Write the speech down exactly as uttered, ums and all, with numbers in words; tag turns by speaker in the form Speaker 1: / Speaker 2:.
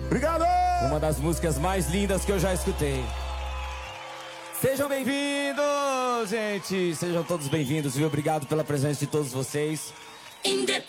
Speaker 1: Obrigado!
Speaker 2: Uma das músicas mais lindas que eu já escutei. Sejam bem-vindos, gente. Sejam todos bem-vindos, viu? Obrigado pela presença de todos vocês.